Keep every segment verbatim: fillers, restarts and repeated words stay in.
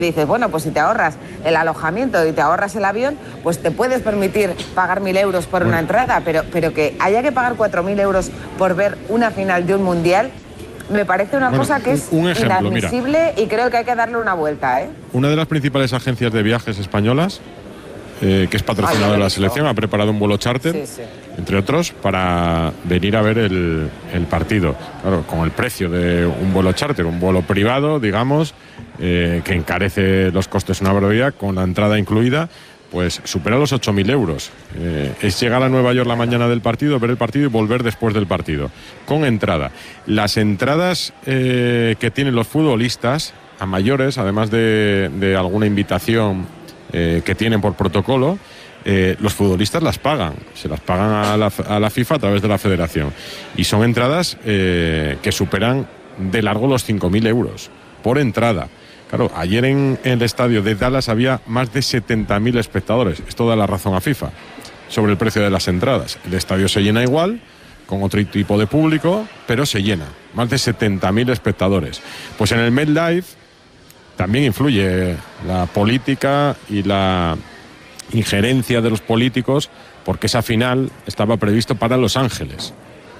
dices, bueno, pues si te ahorras el alojamiento y te ahorras el avión, pues te puedes permitir pagar mil euros por una entrada, pero, pero que haya que pagar cuatro mil euros por ver una final de un mundial, me parece una bueno, cosa que es un ejemplo, inadmisible, mira, y creo que hay que darle una vuelta, ¿eh? Una de las principales agencias de viajes españolas, eh, que es patrocinadora de la selección, ha preparado un vuelo charter, sí, sí. entre otros, para venir a ver el, el partido. Claro, con el precio de un vuelo charter, un vuelo privado, digamos, eh, que encarece los costes una barbaridad, con la entrada incluida, pues supera los ocho mil euros. Eh, es llegar a Nueva York la mañana del partido, ver el partido y volver después del partido, con entrada. Las entradas eh, que tienen los futbolistas a mayores, además de, de alguna invitación eh, que tienen por protocolo, eh, los futbolistas las pagan, se las pagan a la, a la FIFA a través de la federación. Y son entradas eh, que superan de largo los cinco mil euros por entrada. Claro, ayer en el estadio de Dallas había más de setenta mil espectadores. Esto da la razón a FIFA sobre el precio de las entradas. El estadio se llena igual, con otro tipo de público, pero se llena. Más de setenta mil espectadores. Pues en el MetLife también influye la política y la injerencia de los políticos, porque esa final estaba previsto para Los Ángeles.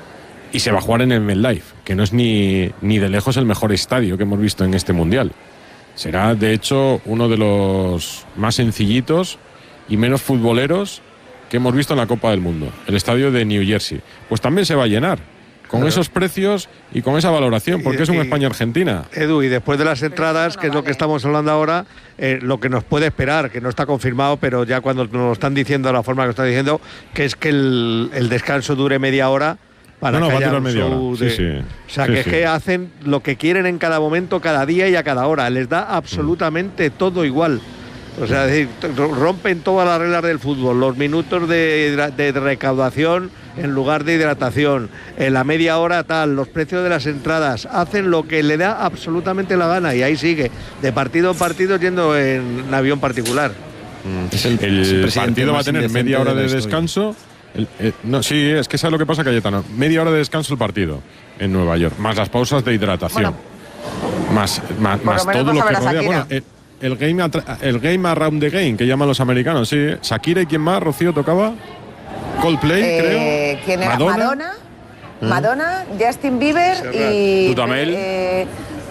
Y se va a jugar en el MetLife, que no es ni, ni de lejos el mejor estadio que hemos visto en este Mundial. Será, de hecho, uno de los más sencillitos y menos futboleros que hemos visto en la Copa del Mundo, el estadio de New Jersey. Pues también se va a llenar, con claro. esos precios y con esa valoración, porque y, es un España-Argentina. Edu, y después de las entradas, que es lo que estamos hablando ahora, eh, lo que nos puede esperar, que no está confirmado, pero ya cuando nos lo están diciendo de la forma que lo están diciendo, que es que el, el descanso dure media hora, para no, no, que va haya a durar media hora. De... Sí, sí. O sea, sí, que sí. es que hacen lo que quieren en cada momento, cada día y a cada hora. Les da absolutamente mm. todo igual. O sea, es decir, rompen todas las reglas del fútbol. Los minutos de, de recaudación en lugar de hidratación. En la media hora tal, los precios de las entradas. Hacen lo que le da absolutamente la gana. Y ahí sigue, de partido en partido, yendo en, en avión particular. Mm. Es el, el, el partido va a tener media hora de, de descanso. El, eh, no, sí, es que ¿sabes lo que pasa, Cayetano? Media hora de descanso el partido en Nueva York, más las pausas de hidratación, bueno, más, más, más todo lo que rodea. Bueno, el, el, game el game around the game, que llaman los americanos, sí. Shakira y quién más, Rocío, tocaba. Coldplay, eh, creo. ¿Quién era? Madonna, Madonna, ¿Mm? Madonna, Justin Bieber sí, y. Dudamel. Eh,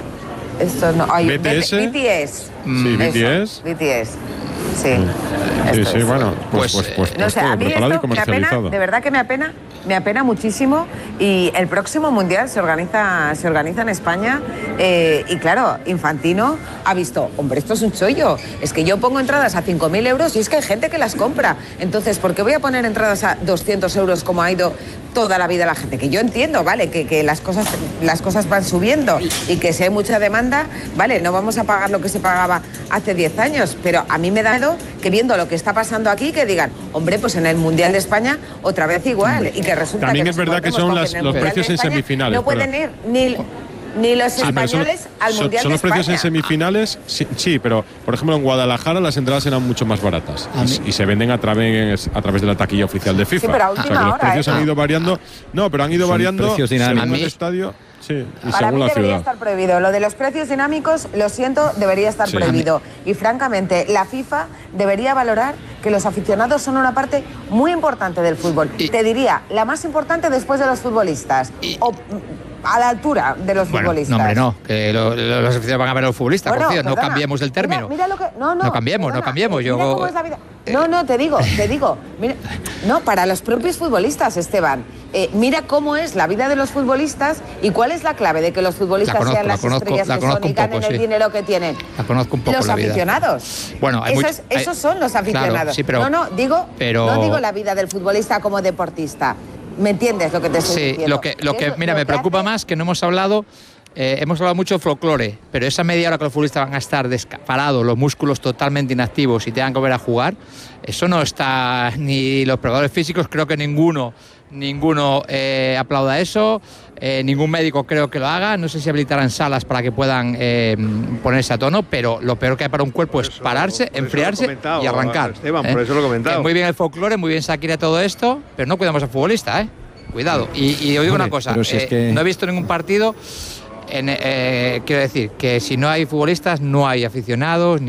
esto no. Ay, B T S. B T S. Sí, B T S. B T S. Sí, sí, sí, bueno, pues, pues, pues, no sé, a mí esto me apena, de verdad que me apena, me apena muchísimo, y el próximo mundial se organiza, se organiza en España, eh, y claro, Infantino ha visto, hombre, esto es un chollo, es que yo pongo entradas a cinco mil euros y es que hay gente que las compra, entonces, ¿por qué voy a poner entradas a doscientos euros como ha ido toda la vida la gente? Que yo entiendo, vale, que, que las cosas las cosas van subiendo y que si hay mucha demanda, vale, no vamos a pagar lo que se pagaba hace diez años, pero a mí me da miedo que viendo lo que está pasando aquí, que digan, hombre, pues en el Mundial de España otra vez igual, y que resulta también que es verdad que son las, los precios en semifinales. No pueden ir ni... Ni los sí, españoles son, al Mundial son los de precios España. En semifinales, sí, sí, pero por ejemplo en Guadalajara las entradas eran mucho más baratas y, y se venden a través a través de la taquilla oficial de FIFA. Sí, pero a última o sea, que los hora, precios ¿eh? han ido variando. No, pero han ido son variando según el mí, estadio. Sí, y para según mí la debería ciudad. estar prohibido. Lo de los precios dinámicos, lo siento, debería estar sí. prohibido. Y francamente, la FIFA debería valorar que los aficionados son una parte muy importante del fútbol. Y, Te diría, la más importante después de los futbolistas. Y, o a la altura de los bueno, futbolistas. No, hombre, no. Que lo, lo, los aficionados van a ver a los futbolistas, bueno, por cierto, perdona, no cambiemos el término. Mira, mira lo que, no, no, no cambiemos, perdona, no cambiemos. Yo, mira cómo es la vida. No, no, te digo, te digo. Mira, no, para los propios futbolistas, Esteban. Eh, mira cómo es la vida de los futbolistas y cuál es la clave de que los futbolistas conozco, sean las conozco, estrellas que son y ganen poco, el sí. dinero que tienen. La conozco un poco los la vida. aficionados. Bueno, hay esos, mucho, esos son los aficionados. Claro, sí, pero, no, no, digo, pero, no digo la vida del futbolista como deportista. ¿Me entiendes lo que te estoy sí, diciendo? Lo que, lo que, mira, lo me que preocupa hace... más que no hemos hablado. Eh, hemos hablado mucho de folclore, pero esa media hora que los futbolistas van a estar parados, los músculos totalmente inactivos y tengan que volver a jugar, eso no está, ni los preparadores físicos, creo que ninguno, ninguno eh, aplauda eso, eh, ningún médico creo que lo haga, no sé si habilitarán salas para que puedan eh, ponerse a tono, pero lo peor que hay para un cuerpo es pararse, enfriarse y arrancar. Esteban, ¿eh? por eso lo he comentado. Eh, muy bien el folclore, muy bien Shakira todo esto, pero no cuidamos al futbolista, ¿eh? Cuidado. Y, y os digo Hombre, una cosa, si eh, es que... no he visto ningún partido en, eh, quiero decir que si no hay futbolistas no hay aficionados.